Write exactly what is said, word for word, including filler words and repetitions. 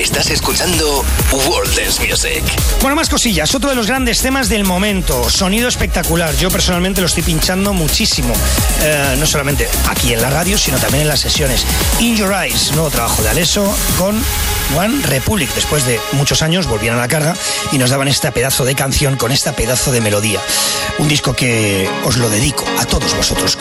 Estás escuchando World Dance Music. Bueno, más cosillas. Otro de los grandes temas del momento. Sonido espectacular. Yo personalmente lo estoy pinchando muchísimo. Eh, no solamente aquí en la radio, sino también en las sesiones. In Your Eyes, nuevo trabajo de Alesso con One Republic. Después de muchos años volvían a la carga y nos daban este pedazo de canción con esta pedazo de melodía. Un disco que os lo dedico a todos vosotros.